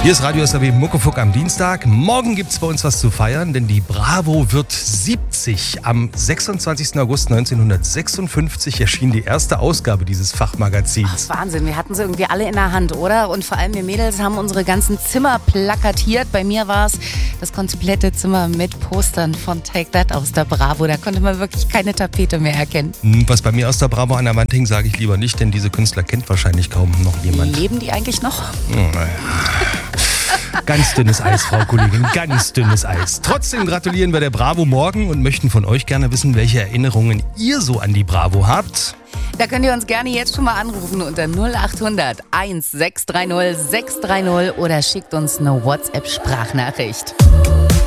Hier ist Radio SAW Muckefuck am Dienstag. Morgen gibt's bei uns was zu feiern, denn die Bravo wird 70. Am 26. August 1956 erschien die erste Ausgabe dieses Fachmagazins. Ach, Wahnsinn, wir hatten sie irgendwie alle in der Hand, oder? Und vor allem wir Mädels haben unsere ganzen Zimmer plakatiert. Bei mir war es das komplette Zimmer mit Postern von Take That aus der Bravo. Da konnte man wirklich keine Tapete mehr erkennen. Was bei mir aus der Bravo an der Wand hing, sage ich lieber nicht, denn diese Künstler kennt wahrscheinlich kaum noch jemand. Leben die eigentlich noch? Ganz dünnes Eis, Frau Kollegin, ganz dünnes Eis. Trotzdem gratulieren wir der Bravo morgen und möchten von euch gerne wissen, welche Erinnerungen ihr so an die Bravo habt. Da könnt ihr uns gerne jetzt schon mal anrufen unter 0800 1630 630 oder schickt uns eine WhatsApp-Sprachnachricht.